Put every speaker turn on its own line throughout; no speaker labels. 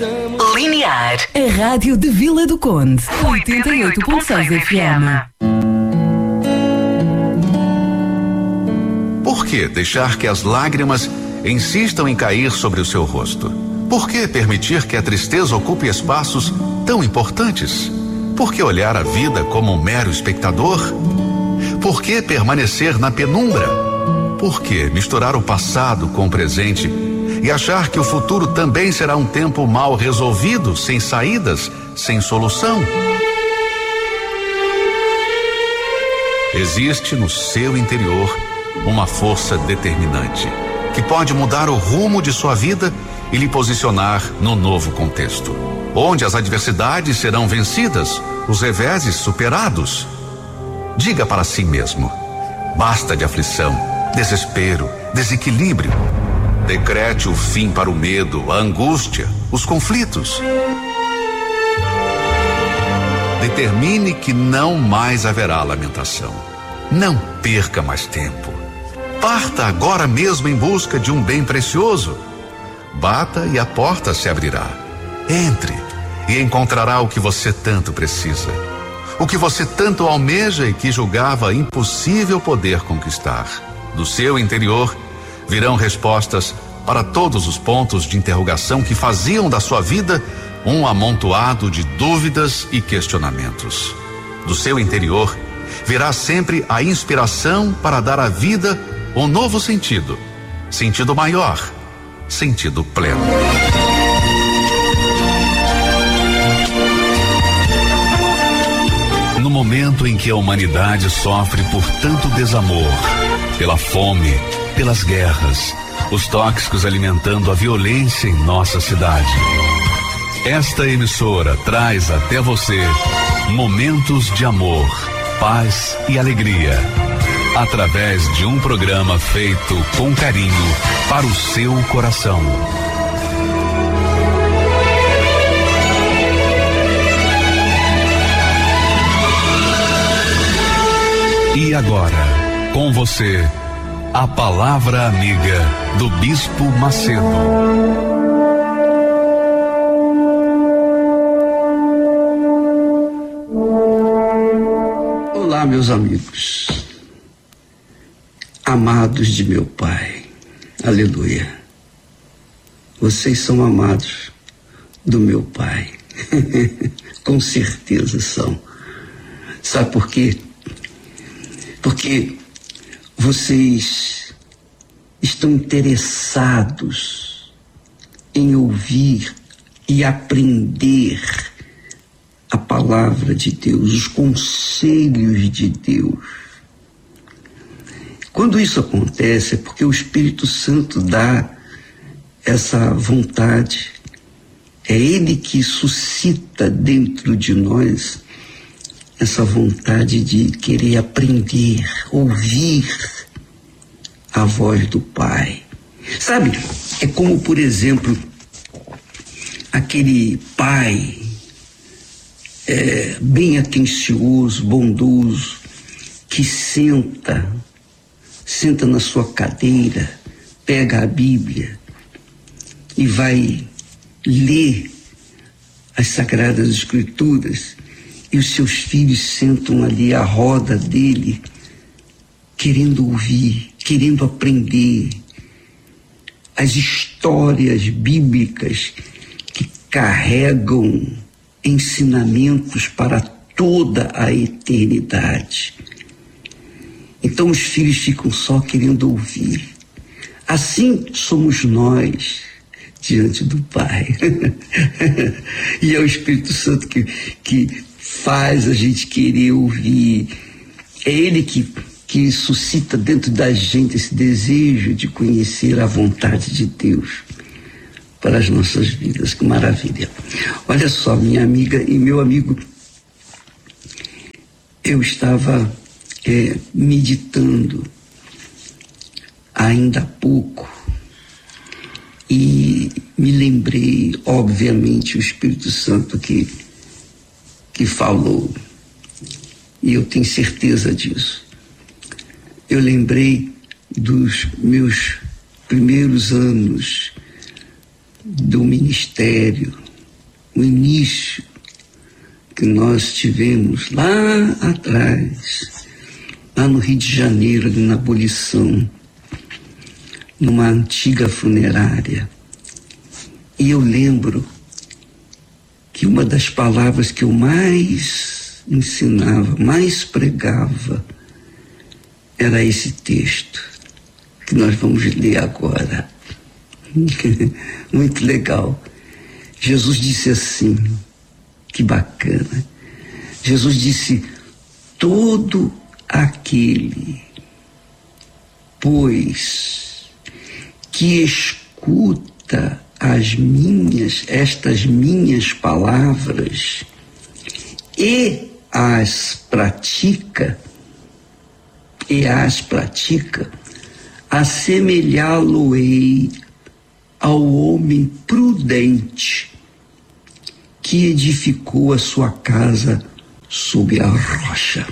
Linear.
A rádio de Vila do Conde. 88.6 FM.
Por que deixar que as lágrimas insistam em cair sobre o seu rosto? Por que permitir que a tristeza ocupe espaços tão importantes? Por que olhar a vida como um mero espectador? Por que permanecer na penumbra? Por que misturar o passado com o presente e achar que o futuro também será um tempo mal resolvido, sem saídas, sem solução? Existe no seu interior uma força determinante que pode mudar o rumo de sua vida e lhe posicionar no novo contexto, onde as adversidades serão vencidas, os reveses superados. Diga para si mesmo: basta de aflição, desespero, desequilíbrio. Decrete o fim para o medo, a angústia, os conflitos. Determine que não mais haverá lamentação. Não perca mais tempo. Parta agora mesmo em busca de um bem precioso. Bata e a porta se abrirá. Entre e encontrará o que você tanto precisa. O que você tanto almeja e que julgava impossível poder conquistar. Do seu interior virão respostas para todos os pontos de interrogação que faziam da sua vida um amontoado de dúvidas e questionamentos. Do seu interior virá sempre a inspiração para dar à vida um novo sentido, sentido maior, sentido pleno. No momento em que a humanidade sofre por tanto desamor, pela fome, pelas guerras, os tóxicos alimentando a violência em nossa cidade, esta emissora traz até você momentos de amor, paz e alegria, através de um programa feito com carinho para o seu coração. E agora, com você, a palavra amiga do Bispo Macedo.
Olá, meus amigos, amados de meu Pai, aleluia. Vocês são amados do meu Pai, com certeza são. Sabe por quê? Porque vocês estão interessados em ouvir e aprender a palavra de Deus, os conselhos de Deus. Quando isso acontece é porque o Espírito Santo dá essa vontade. É Ele que suscita dentro de nós essa vontade de querer aprender, ouvir a voz do Pai. Sabe, é como, por exemplo, aquele pai bem atencioso, bondoso, que senta na sua cadeira, pega a Bíblia e vai ler as Sagradas Escrituras, e os seus filhos sentam ali à roda dele, querendo ouvir, querendo aprender as histórias bíblicas que carregam ensinamentos para toda a eternidade. Então os filhos ficam só querendo ouvir. Assim somos nós diante do Pai. E é o Espírito Santo que faz a gente querer ouvir. É Ele que suscita dentro da gente esse desejo de conhecer a vontade de Deus para as nossas vidas. Que maravilha. Olha só, minha amiga e meu amigo, eu estava meditando ainda há pouco e me lembrei, obviamente, o Espírito Santo que falou, e eu tenho certeza disso. Eu lembrei dos meus primeiros anos do ministério, o início que nós tivemos lá atrás, lá no Rio de Janeiro, ali na abolição, numa antiga funerária. E eu lembro que uma das palavras que eu mais ensinava, mais pregava, era esse texto que nós vamos ler agora. Muito legal. Jesus disse assim, que bacana. Jesus disse: todo aquele, pois, que escuta estas minhas palavras e as pratica, assemelhá-lo-ei ao homem prudente que edificou a sua casa sobre a rocha.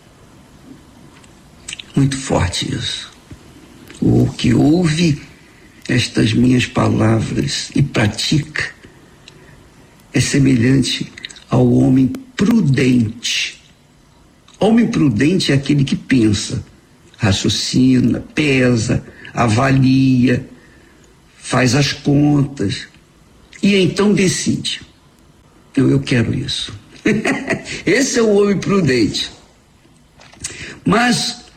Muito forte isso. O que ouve estas minhas palavras e pratica é semelhante ao homem prudente. Homem prudente é aquele que pensa, raciocina, pesa, avalia, faz as contas e então decide. Eu quero isso. Esse é o homem prudente. Mas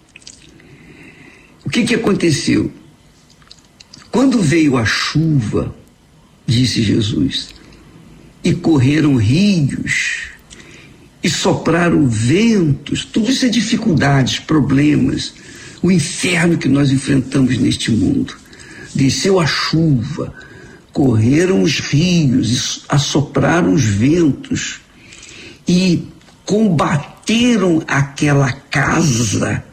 o que aconteceu? Quando veio a chuva, disse Jesus, e correram rios, e sopraram ventos, tudo isso é dificuldades, problemas, o inferno que nós enfrentamos neste mundo. Desceu a chuva, correram os rios, assopraram os ventos e combateram aquela casa,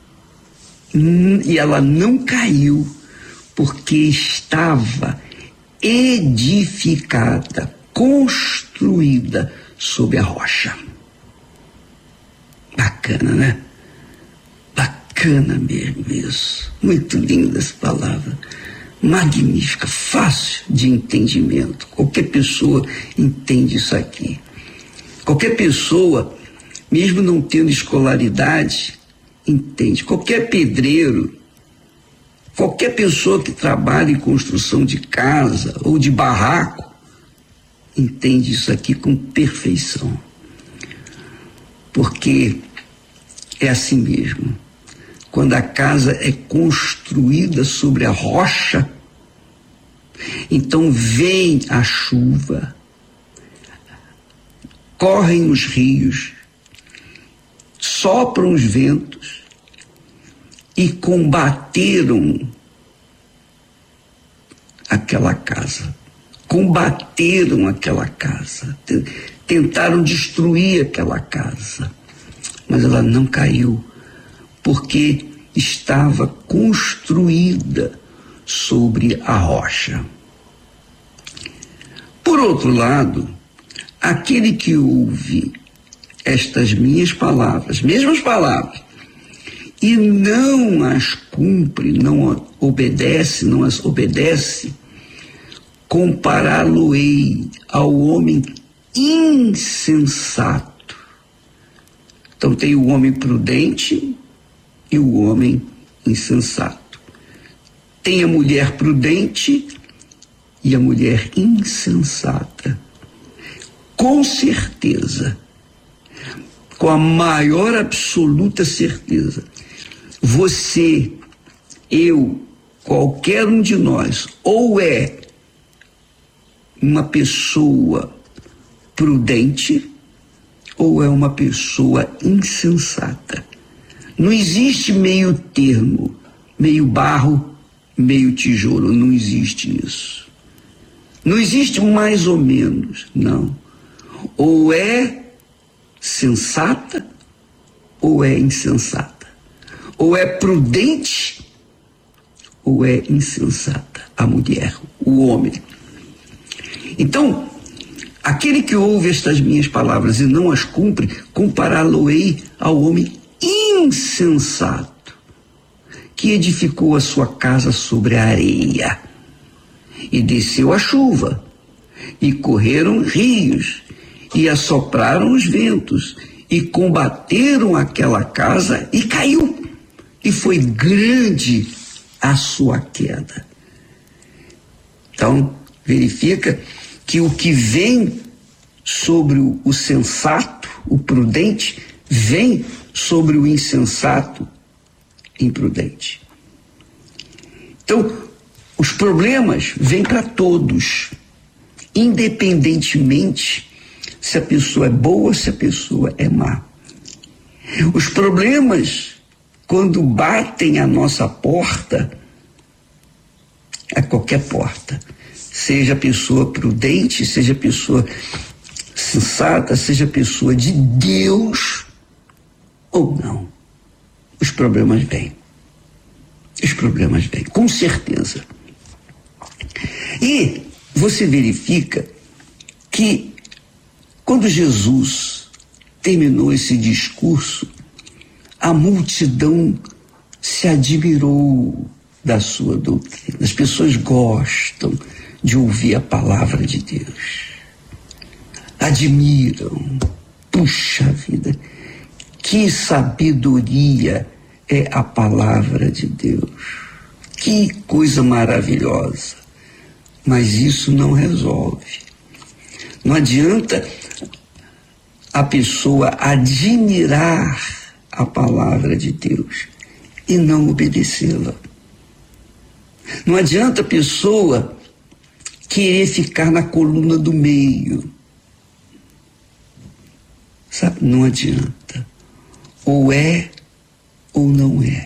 e ela não caiu, porque estava edificada, construída sobre a rocha. Bacana, né? Bacana mesmo isso. Muito linda essa palavra. Magnífica, fácil de entendimento. Qualquer pessoa entende isso aqui. Qualquer pessoa, mesmo não tendo escolaridade, entende. Qualquer pedreiro, qualquer pessoa que trabalha em construção de casa ou de barraco, entende isso aqui com perfeição. Porque é assim mesmo. Quando a casa é construída sobre a rocha, então vem a chuva, correm os rios, sopram os ventos e combateram aquela casa. Combateram aquela casa, tentaram destruir aquela casa, mas ela não caiu, porque estava construída sobre a rocha. Por outro lado, aquele que ouve estas minhas palavras, mesmas palavras, e não as cumpre, não as obedece, compará-lo-ei ao homem insensato. Então tem o homem prudente e o homem insensato. Tem a mulher prudente e a mulher insensata. Com certeza, com a maior absoluta certeza, você, eu, qualquer um de nós, ou é uma pessoa prudente ou é uma pessoa insensata. Não existe meio termo, meio barro, meio tijolo, não existe isso. Não existe mais ou menos, não. Ou é sensata ou é insensata. Ou é prudente ou é insensata. A mulher, o homem. Então, aquele que ouve estas minhas palavras e não as cumpre, compará-lo-ei ao homem insensato, que edificou a sua casa sobre a areia. E desceu a chuva, e correram rios, e assopraram os ventos, e combateram aquela casa, e caiu, e foi grande a sua queda. Então, verifica que o que vem sobre o sensato, o prudente, vem sobre o insensato, imprudente. Então, os problemas vêm para todos, independentemente se a pessoa é boa, se a pessoa é má. Os problemas, quando batem à nossa porta, a qualquer porta, seja a pessoa prudente, seja a pessoa sensata, seja a pessoa de Deus ou não, os problemas vêm. Os problemas vêm, com certeza. E você verifica que quando Jesus terminou esse discurso, a multidão se admirou da sua doutrina. As pessoas gostam de ouvir a palavra de Deus. Admiram. Puxa vida, que sabedoria é a palavra de Deus. Que coisa maravilhosa. Mas isso não resolve. Não adianta a pessoa admirar a palavra de Deus e não obedecê-la. Não adianta a pessoa querer ficar na coluna do meio. Sabe? Não adianta. Ou é ou não é.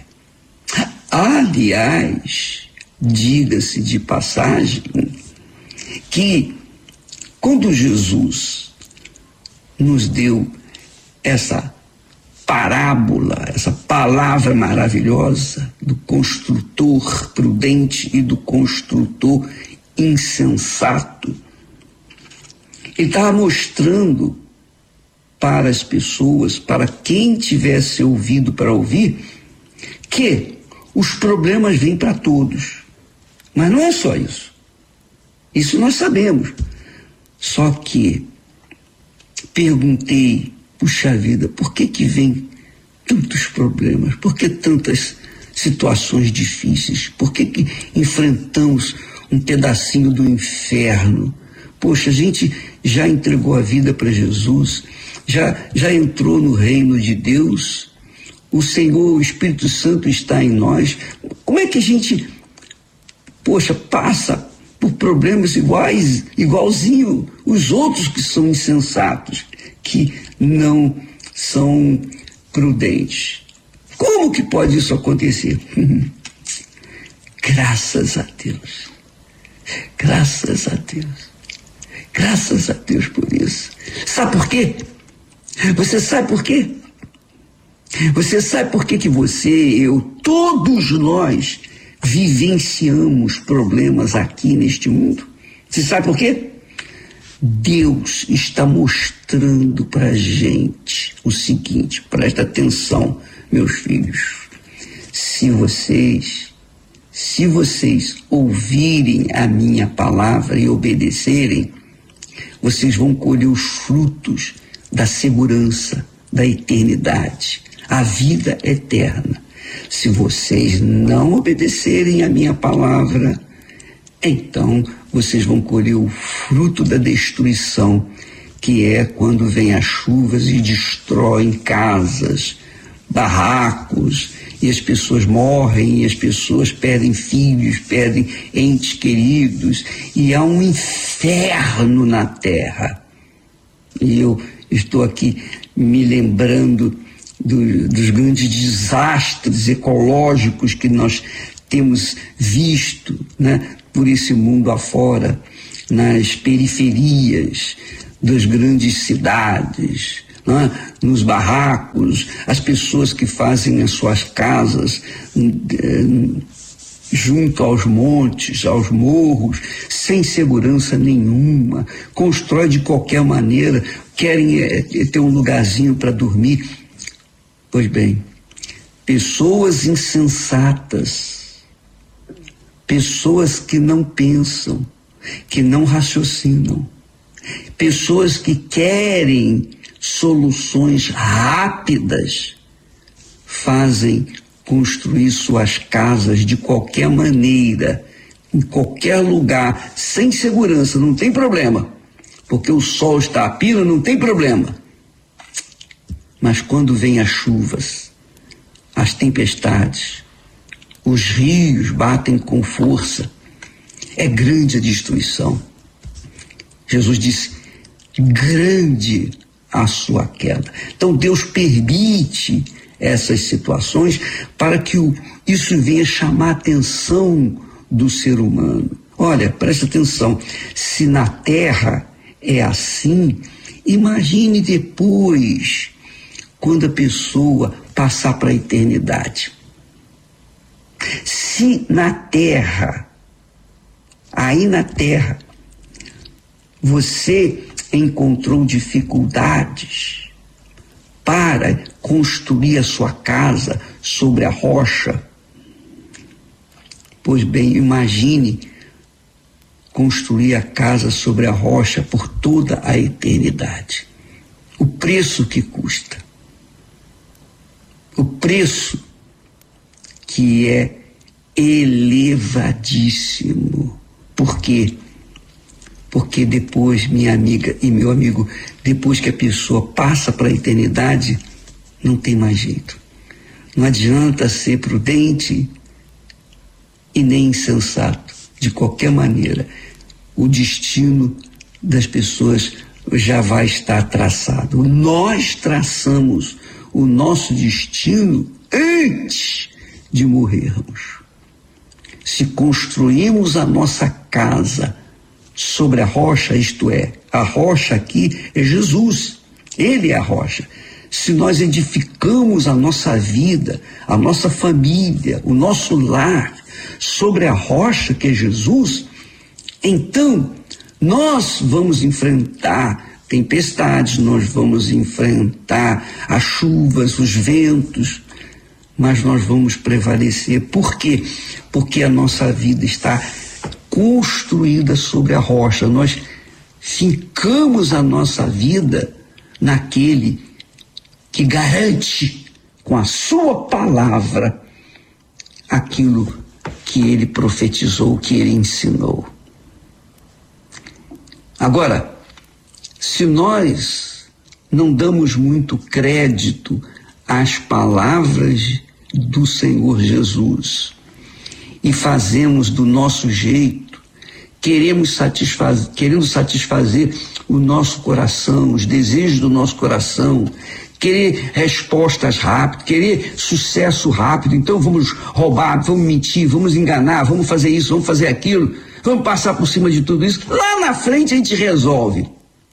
Aliás, diga-se de passagem que quando Jesus nos deu essa parábola, essa palavra maravilhosa do construtor prudente e do construtor insensato, ele estava mostrando para as pessoas, para quem tivesse ouvido para ouvir, que os problemas vêm para todos. Mas não é só isso. Isso nós sabemos. Só que perguntei, puxa vida, por que vem tantos problemas? Por que tantas situações difíceis? Por que enfrentamos um pedacinho do inferno? Poxa, a gente já entregou a vida para Jesus, já entrou no reino de Deus, o Senhor, o Espírito Santo está em nós. Como é que a gente, passa por problemas igualzinho os outros que são insensatos, que não são prudentes? Como que pode isso acontecer? Graças a Deus. Graças a Deus. Graças a Deus por isso. Sabe por quê? Você sabe por quê? Você sabe por que você, eu, todos nós vivenciamos problemas aqui neste mundo? Você sabe por quê? Deus está mostrando para a gente o seguinte, presta atenção, meus filhos. Se vocês ouvirem a minha palavra e obedecerem, vocês vão colher os frutos da segurança, da eternidade, a vida eterna. Se vocês não obedecerem a minha palavra, então vocês vão colher o fruto da destruição, que é quando vem as chuvas e destroem casas, barracos, e as pessoas morrem, e as pessoas perdem filhos, perdem entes queridos, e há um inferno na terra. E eu estou aqui me lembrando dos grandes desastres ecológicos que nós temos visto, né, por esse mundo afora, nas periferias das grandes cidades, né, nos barracos, as pessoas que fazem as suas casas junto aos montes, aos morros, sem segurança nenhuma, constrói de qualquer maneira, querem ter um lugarzinho para dormir. Pois bem, pessoas insensatas, pessoas que não pensam, que não raciocinam, pessoas que querem soluções rápidas, fazem construir suas casas de qualquer maneira, em qualquer lugar, sem segurança, não tem problema, porque o sol está a pino, não tem problema. Mas quando vem as chuvas, as tempestades, os rios batem com força, é grande a destruição. Jesus disse: grande a sua queda. Então Deus permite essas situações para que isso venha chamar a atenção do ser humano. Olha, presta atenção, se na terra é assim, imagine depois, quando a pessoa passar para a eternidade. Se na terra, aí na terra, você encontrou dificuldades para construir a sua casa sobre a rocha, pois bem, imagine construir a casa sobre a rocha por toda a eternidade. O preço que custa. O preço que é elevadíssimo. Por quê? Porque depois, minha amiga e meu amigo, depois que a pessoa passa para a eternidade, não tem mais jeito. Não adianta ser prudente e nem insensato. De qualquer maneira, o destino das pessoas já vai estar traçado. Nós traçamos o nosso destino antes de morrermos. Se construímos a nossa casa sobre a rocha, isto é, a rocha aqui é Jesus, Ele é a rocha. Se nós edificamos a nossa vida, a nossa família, o nosso lar sobre a rocha que é Jesus, então nós vamos enfrentar tempestades, nós vamos enfrentar as chuvas, os ventos, mas nós vamos prevalecer. Por quê? Porque a nossa vida está construída sobre a rocha. Nós fincamos a nossa vida naquele que garante com a sua palavra aquilo que ele profetizou, que ele ensinou. Agora, se nós não damos muito crédito às palavras do Senhor Jesus e fazemos do nosso jeito, querendo satisfazer o nosso coração, os desejos do nosso coração, querer respostas rápidas, querer sucesso rápido, então vamos roubar, vamos mentir, vamos enganar, vamos fazer isso, vamos fazer aquilo, vamos passar por cima de tudo isso, lá na frente a gente resolve.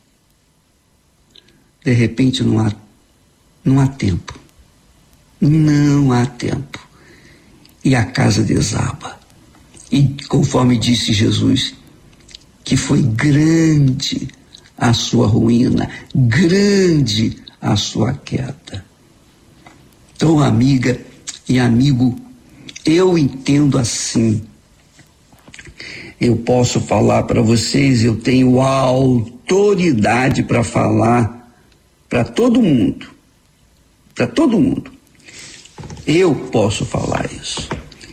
De repente não há tempo. Não há tempo. E a casa desaba. E conforme disse Jesus, que foi grande a sua ruína, grande a sua queda. Então, amiga e amigo, eu entendo assim. Eu posso falar para vocês, eu tenho a autoridade para falar para todo mundo. Para todo mundo. Eu posso falar isso.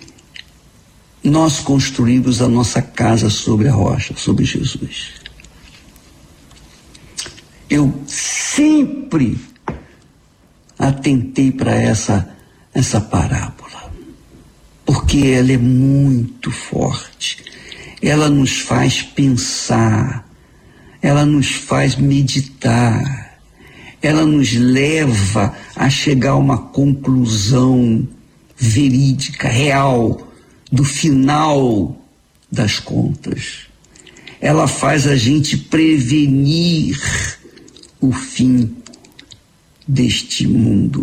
Nós construímos a nossa casa sobre a rocha, sobre Jesus. Eu sempre atentei para essa parábola, porque ela é muito forte. Ela nos faz pensar, ela nos faz meditar, ela nos leva a chegar a uma conclusão verídica, real, do final das contas. Ela faz a gente prevenir o fim deste mundo.